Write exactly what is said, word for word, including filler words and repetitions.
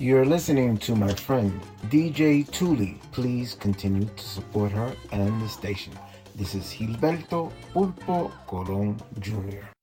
You're listening to my friend D J Tuli. Please continue to support her and the station. This is Gilberto Pulpo Colon Junior